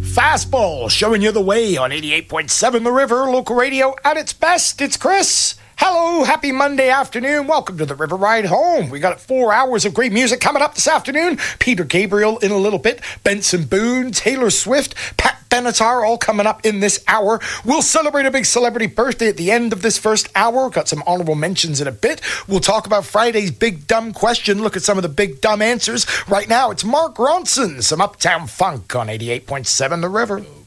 Fastball, showing you the way on 88.7 The River, local radio at its best. It's Chris. Hello, happy Monday afternoon. Welcome to the River Ride Home. We got 4 hours of great music coming up this afternoon. Peter Gabriel in a little bit, Benson Boone, Taylor Swift, Pat Benatar, all coming up in this hour. We'll celebrate a big celebrity birthday at the end of this first hour. Got some honorable mentions in a bit. We'll talk about Friday's big dumb question, look at some of the big dumb answers. Right now, it's Mark Ronson, some Uptown Funk on 88.7 The River.